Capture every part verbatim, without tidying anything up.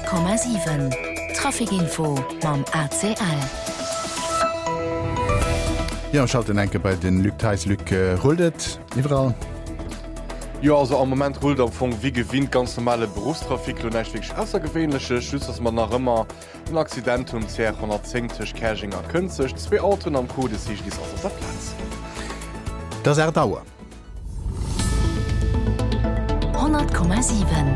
Komma sieben Trafikinfo mam A C L. Ja, schalten enke bei den Lücktheislyck äh, huldet Iwer. Ja, also am moment holt am Fong wie gewinnt ganz normale Berufstrafik und nicht außergewöhnliche Schüss, dass man nach immer ein Accident um zweihundertzehn Caching erkündigt. Zwei Autos am Code sich dies aus der Platz. Das er Dauer. hundert Komma sieben.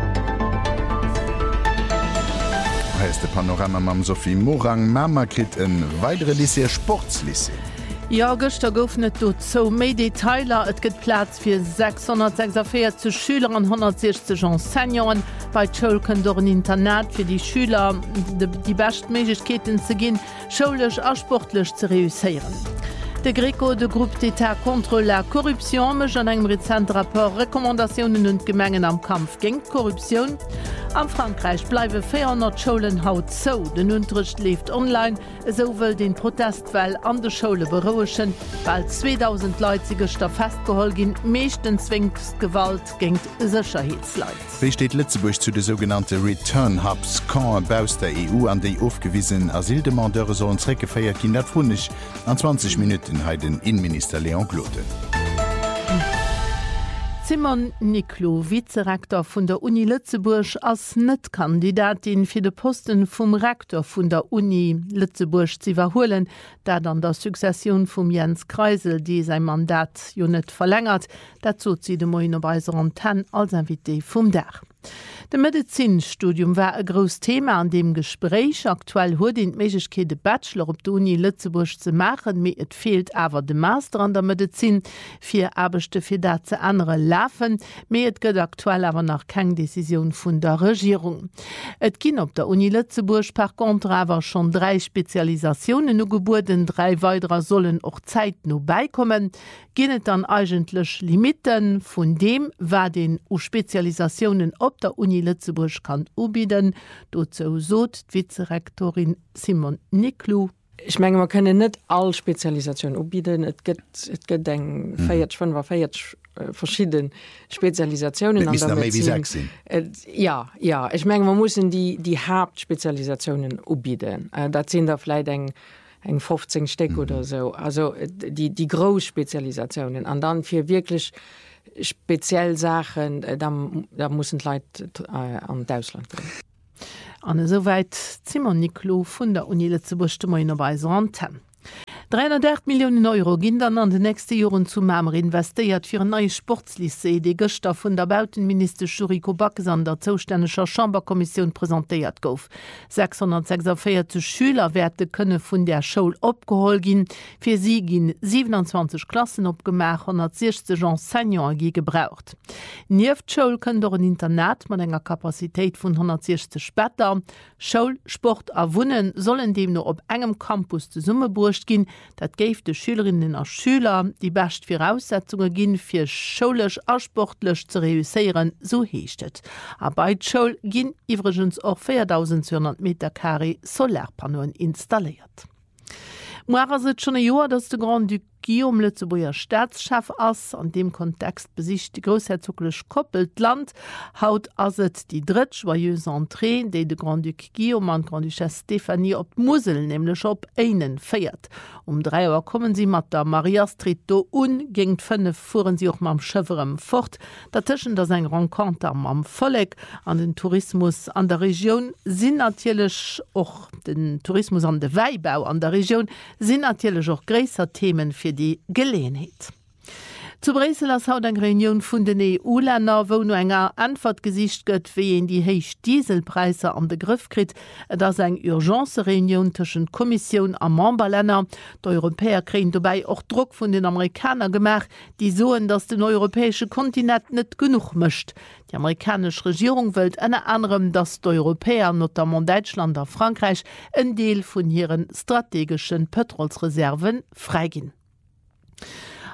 Heißt Panorama mam Sophie Morang Mama krit en weitere Lycée Sportslisse. Ja Göster goufnet du zo méi Detailer, et gët Platz fir sechshundertsechsundvierzig Schüler an hundertsechzig Enseignants bei Schulken do ein Internat fir die Schüler de, die best Meigkeeten ze ginn, schoulech a sportlech ze reüssieren. De Greco de Groupe d'État contre la Korruption mech an engem Rezentrapport Rekommandationen und Gemengen am Kampf géng Korruption. Am Frankreich bleiwe vierhundert Scholen haut zo. Den Unterricht lebt online, sowel den Protestwell an de Schule beroechen, weil zweitausend Leute da festgehol gin, meeschtens Zwingsgewalt géng Sicherheitsleit. Wie steht Lützeburg zu de sogenannte Return Hubs Camp aus der E U an déi aufgewiesen Asyldemandeure so Zrecke feiert Kinder funnig an zwanzig Minuten heiden Innenminister Leon Glote. Simon Niklo, Vizerektor vun der Uni Lützeburg ass net Kandidatin fir de Posten vum Rektor vun der Uni Lützeburg ze verholen, dat an der Sukzession vum Jens Kreisel, die sein Mandat jo net verlängert, dazu zi de Moin op eiser Antenne als Invité vum Dach. De Medizinstudium war e gros Thema an dem Gespräch. Aktuell huet die Meigkeet de Bachelor op der Uni Lützeburg ze machen, méi et fehlt awer de Master an der Medizin fir Abechte fir dat ze andere lafen, méi et gëtt aktuell awer nach keng Decision vun der Regierung. Et ginn op der Uni Lützeburg per contre awer schon drei Spezialisationen no Geburten, drei weiterer sollen och Zeit no beikommen. Ginnet dann eigentlech Limiten vun dem, war den u Spezialisationen op der Uni Lützeburg kann ubieden, dozo sot Vizerektorin Simon Niklu. Ich meine, man können nicht alle Spezialisationen ubieden. Es gibt, es gibt eng feiert fünf war feiert verschiedene Spezialisationen an der Medizin. Ja, ja. Ich meine, man muss die die Hauptspezialisationen ubieden. Da sind da vielleicht eng eng fünfzehn Stück mhm. oder so. Also die die Großspezialisationen. Und dann für wirklich speziell Sachen, da, da müssen Leute äh, an Deutschland gehen. An soweit Simon Niklo vun der Uni Lützeburg bei Antenne. dreihundertacht Millionen Euro ginn dann an den nächste Joren zu Mamer investiert fir een neue Sportslisse, de Göster vun der Bautenminister Juriko Backes an der zoustänescher Chamberkommission präsentéiert gouf. sechshundertsechsundvierzig Schülerwerte kënne vun der Schoul opgehol gin, fir sie ginn siebenundzwanzig Klassen opgemach hundertsechzig Enseignants gi gebraucht. Nieft Schoul kën do een Internat mat enger Kapazitéit vun hundertsechzig Spätter. Schoul, Sport a Wunnen sollen dem no op engem Campus de Summe burcht gin. Dat géif de Schülerinnen a Schüler die best Voraussetzungen ginn fir scholech a sportlech ze reüssieren, so heechtet. A bei Schoul ginn iwregens och viertausendzweihundert Meter Carré Solarpanoen installiert. Moara se schon e Joer, dats de Grand Duc Guillaume Lützeburger Staatschef ass, an dem Kontext besicht die großherzoglech koppelt Land, haut aset die dritt joyeuse Entrée, déi de Grand Duc Guillaume an Grand Duchesse Stephanie op Musel nämlich op einen feiert. Um drei Uhr kommen sie mat der Maria Street do un, géng fünf fuhren sie auch mam Schëverem fort, datschen das eng Rencontre mam Folleg an den Tourismus an der Region sinn natürlich och den Tourismus an de Weibau an der Region sinn natürlich auch gräser Themen fir die Gelegenheit. Zu Bresel as haut eng Reunion vun den E U-Länder, wo no enger Antwort gesicht gëtt, wie en die heich Dieselpreise an de Griff krit, dats eng Urgencereunion tschen Kommission a Memberlänner. D'Europäer kreen dobei och Druck vun den Amerikaner gemach, die soen, dats den europäesche Kontinent net genug mischt. Die amerikanische Regierung wëlt ënne anderem, dats d'Europäer, notamment Deutschland a Frankreich, en Deel vun hireieren strategischen Petrolsreserven freigin.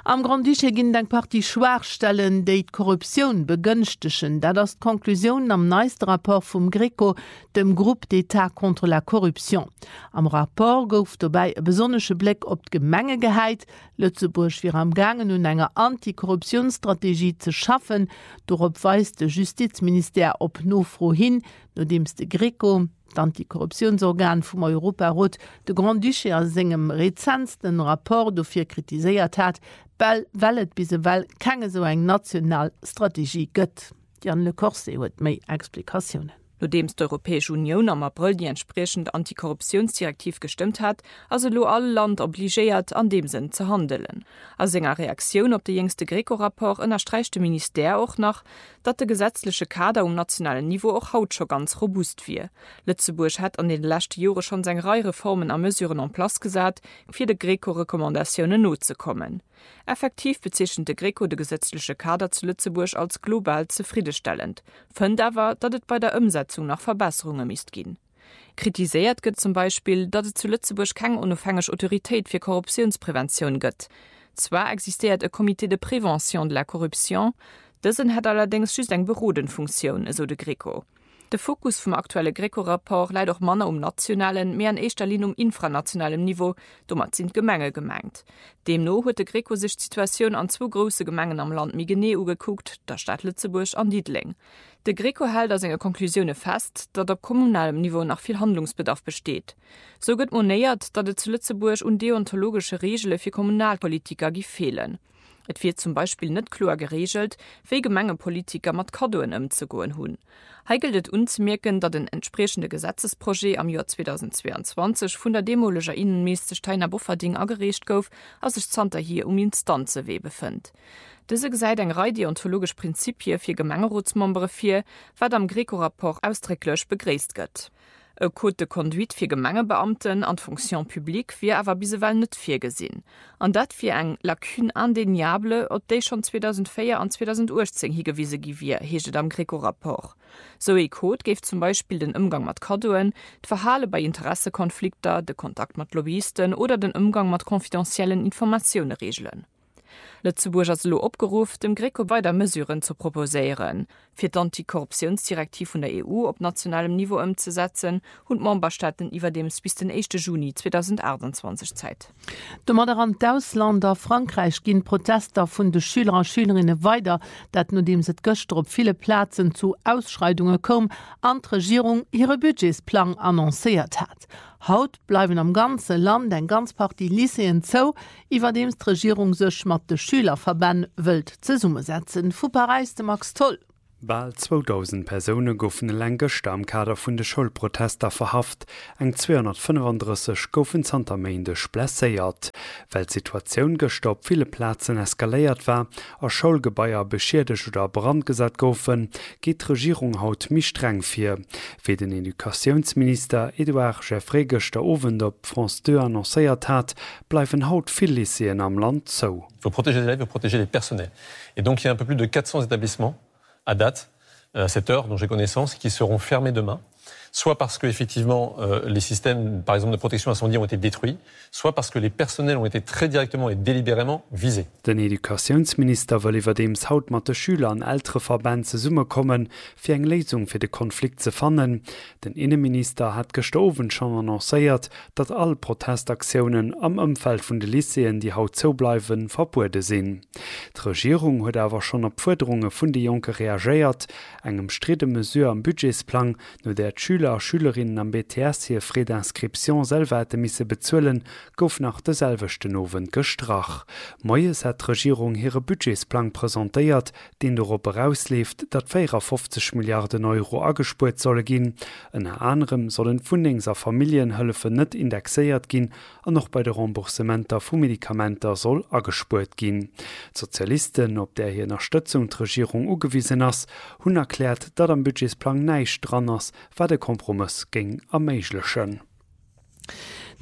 Am Grand Duché ginn eng Parti Schwachstellen déi d'Korruption begënchtechen, dat ass d'Konklusion am neiste Rapport vum Greco dem Gruppe d'État contre la Korruption. Am Rapport gouf dobei e besonnesche Blick op d'Gemengegeheit, Lützeburg fir am Gangen hun enger Antikorruptionsstrategie ze schaffen, dorop weist de Justizminister op nofro hin, no dems de Greco, d'Antikorruptionsorgan vum Europarot, de Grand Duché a segem rezenzten Rapport dofir kritiséiert hat, weil wellet bise well kenge so eng national Strategie gëtt. Jan Le Corse huet méi Explikationen. Nachdem die Europäische Union am April die entsprechend Antikorruptionsdirektiv gestimmt hat, also lo alle Land obligiert, an dem Sinn zu handeln. Als enger Reaktion auf den jüngsten Greco-Rapport unterstreicht das Minister auch noch, dass der gesetzliche Kader um nationalem Niveau auch haut schon ganz robust wird. Lützeburg hat an den letzten Jahren schon seine Reihe Reformen und Mesuren en place gesetzt, für die Greco-Rekommendationen notzukommen. Effektiv bezeichnet der Greco de gesetzliche Kader zu Lützeburg als global zufriedenstellend. Fand aber, dass es bei der Umsetzung nach Verbesserungen misst gehen. Kritisiert wird zum Beispiel, dass es zu Lützeburg keine unabhängige Autorität für Korruptionsprävention gibt. Zwar existiert ein Komitee de Prävention de la Corruption, dessen hat allerdings schüss eine Berudenfunktion, so der Greco. Der Fokus vom aktuellen Greco-Rapport leiht auch Männer um nationalen, mehr in erster Linie um infranationalem Niveau, damit sind Gemenge gemeint. Demnach hat der Greco sich die Situation an zwei große Gemengen am Land Migeneu geguckt, der Stadt Lützeburg und Dietling. Der Greco hält aus seiner Konklusionen fest, dass auf kommunalem Niveau noch viel Handlungsbedarf besteht. So wird moniert, dass es zu Lützeburg und deontologische Regeln für Kommunalpolitiker fehlen. Es wird zum Beispiel nicht klar geregelt, wie Gemenge Politiker mit Kadoen umzugehen haben. Hier gilt es anzumerken, dass ein entsprechendes Gesetzesprojekt am Jahr zweitausendzweiundzwanzig von der demolischen Innenminister Steiner Bofferding angeregt wurde, als sich Zanta hier um Instanzen befindet. Diese gesagt eine Reihe deontologische Prinzipien für Gemengeratsmember für, was am Greco-Rapport ausdrücklich begrüßt wird. Ein Code de Conduite für Gemengebeamten an Fonction publique wird aber bisweilen nicht vorgesehen. Und das für eine Lacune indéniable, auf die schon zweitausendvier und zweitausendachtzehn hingewiesen wird, heißt am Greco-Rapport. So ein Code gibt zum Beispiel den Umgang mit Kadoen, das Verhalten bei Interessenkonflikten, den Kontakt mit Lobbyisten oder den Umgang mit konfidentiellen Informationen regeln. Lützeburg hat lo opgerufen, dem Greco weiter Mesuren zu proposieren, für die Antikorruptionsdirektive von der E U auf nationalem Niveau umzusetzen und Memberstaaten über dem bis den ersten Juni zweitausendachtundzwanzig Zeit. De Moderant d'Auslander Frankreich ginn Protester vun de Schüler und Schülerinnen weiter, dat no dem se gëster op viele Plätzen zu Ausschreitungen kom, an die Regierung ihre Budgetsplan annonciert hat. Haut bleiben am ganze Land en ganz Party Lyceen zo, iwwer dems d' Regierung sech mat de Schülerverband wëlt ze Summe setzen. Fu Paris de Max Toll. Bald zweitausend Personen goufen längegcht am Kader vun de Schulprotester verhaft, eng zweihundertfünfunddreißig goufen Santameindech blesséiert. Well d'Situatioun gestoppt viele Plätzen eskaléiert war, a Schulgebäier beschiedech oder brandgesat goufen, geht d'Regierung haut mi streng fir. Wie den Edukationsminister Edouard Geoffrey der Owen op France deux annoncéiert hat, bleiwen haut viel Lycéen am Land zo. Il faut protéger les élèves, il faut protéger les personnels. Et donc il y a un peu plus de quatre cents établissements à date, à cette heure dont j'ai connaissance, qui seront fermés demain, soit parce que effectivement euh, les systèmes, par exemple de protection incendie, ont été détruits, soit parce que les personnels ont été très directement et délibérément visés. Den Edukationsminister will iwwer dems haut mat de Schüler an ältere Verband ze Summe kommen, fir eng Lesung fir de Konflikt ze fannen. Den Innenminister hat gestoven schon annoncéiert, dat all Protestaktionen am Umfeld vun de Lycéen, die haut zobleiwen, verbuede sinn. D'Regierung huet awer schon op Forderungen vun de Jonke reagiert, engem stride Mesure am Budgetsplan, no der Schüler Schüler Schülerinnen am B T S hier Fre d'Inskription selwerte misse bezuelen, gouf nach derselvechten Owen gestrach. Moies hat Regierung ihre Budgetsplan präsentiert, den darüber auslieft, dat vierundfünfzig Milliarden Euro angespurt solle gin. Unter anderem sollen Fundingser Familienhölfe net indexiert gin, an noch bei der Remboursementer vu Medikamenter soll angespurt gin. Sozialisten, ob der hier Unterstützung der Regierung ugewiesen ass, hun erklärt, dat am Budgetsplan neiich dran ass, war der Kompromiss ging am méiglechen.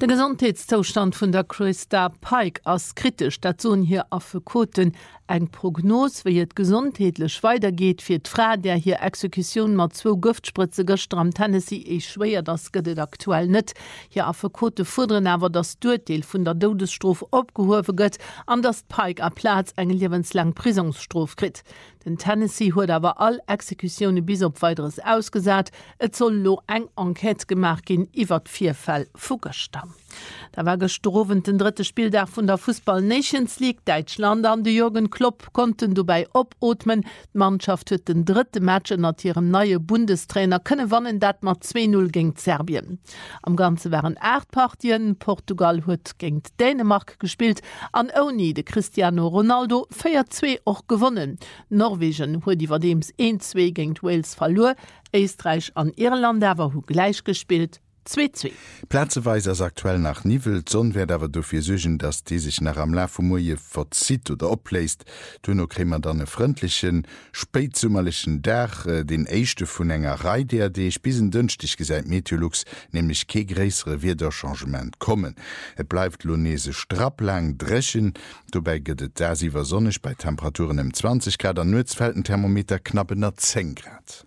Der Gesundheitszustand vun der Christa Pike ass kritisch, dat so hier afekoten eng Prognos, wie het gesundheitlich weitergeht, fir d'Fra, der hier Exekution mat zwo Giftspritze gestern am Tennessee e schwer, das gëtt aktuell net. Hier afekote fuderen awer das Durteil vun der Todesstrof opgehowe gëtt, an das Pike a Platz eng lebenslang Prisungsstrof krit. Den Tennessee huet awer all Exekutionen bis op weiteres ausgesat. Et soll lo eng Enquete gemacht gin iwwer vier Fall Fugerstamm. Da war gestrowen den dritte Spieldach vun der Fußball Nations League. Deutschland an de Jürgen Klopp konnten dabei opotmen. Die Mannschaft huet den dritte Match nach ihrem neue Bundestrainer könne wannen dat mat zwei null gegen Serbien. Am Ganze waren acht Partien. Portugal huet gegen Dänemark gespielt. An Oni de Cristiano Ronaldo vier zwei auch gewonnen. Norwegen huet iwwer dems eins zwei gegen Wales verlor. Österreich an Irland awer hu gleich gespielt. zwei zwei. Plätzeweis as aktuell nach Nivel, Sonn werd awer dofir sugen, dats die sich nach am Laf vu Moie verzieht oder opläist. Duno krimmer dann e freundlichen, spätsummerlichen Dach, äh, den Eischchte vun enger Rei, der de spisen dünstig gesäit Meteorlux, nämlich ke gräsere Wiederchangement kommen. Et bleibt lonese strapplang drechen, dobei gëtt da siwer sonnech bei Temperaturen im zwanzig Grad, an Nutzfelden Thermometer knappener zehn Grad.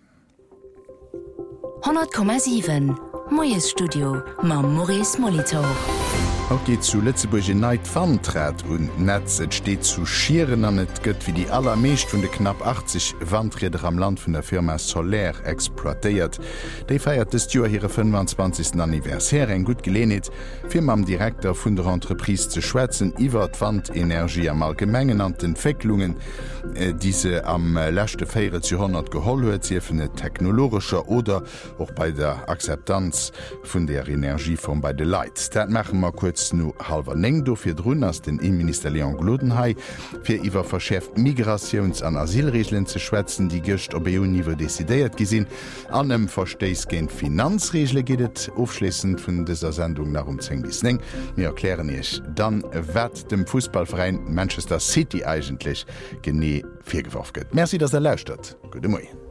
hundert Komma sieben Moes Studio ma Maurice Molitor. Auch geht zu Lützeburg Neid Wandrät und Netz, et steht zu Schieren an et gëtt wie die allermeescht vun de knapp achtzig Wandräder am Land vun der Firma Solaire exploitéiert. Dei feiert des Joer hire fünfundzwanzigsten Anniversär eng gut gelehnet, Firma am Direktor vun der Entreprise ze schwätzen iwwer Wandenergie am allgemengen an Entwicklungen, äh, diese am äh, lächte Féiere zu hundert geholl huet, sie vun et technologischer oder auch bei der Akzeptanz vun der Energieform bei de Leiit. Dat machen wir kurz no halber neng do fir drun ass den Innenminister Leon Glodenhai fir iwwer verschärft Migrations- an Asylregeln ze schwätzen, die Gëcht op E U-Niwer desideiert gesinn. Anem versteis géint Finanzregle gidet aufschließend vun dieser Sendung nach um zehn bis neng. Mir erklären ich dann wat dem Fußballverein Manchester City eigentlich gené firgeworfen gëtt. Merci, dass er lauscht hat. Gute Morgen.